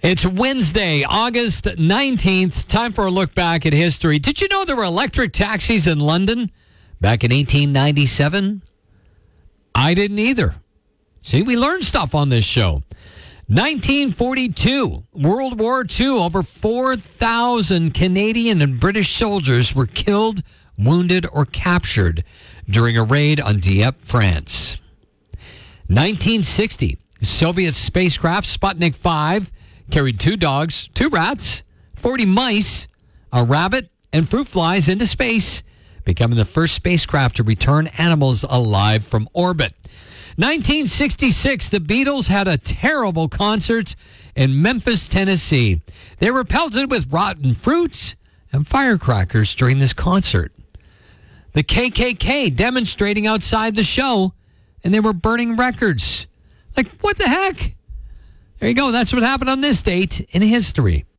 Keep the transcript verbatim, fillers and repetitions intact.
It's Wednesday, August nineteenth. Time for a look back at history. Did you know there were electric taxis in London back in eighteen ninety-seven? I didn't either. See, we learned stuff on this show. nineteen forty-two, World War Two. Over four thousand Canadian and British soldiers were killed, wounded, or captured during a raid on Dieppe, France. nineteen sixty, Soviet spacecraft Sputnik five carried two dogs, two rats, forty mice, a rabbit, and fruit flies into space, becoming the first spacecraft to return animals alive from orbit. nineteen sixty-six, the Beatles had a terrible concert in Memphis, Tennessee. They were pelted with rotten fruits and firecrackers during this concert. The K K K demonstrating outside the show, and they were burning records. Like, what the heck? There you go. That's what happened on this date in history.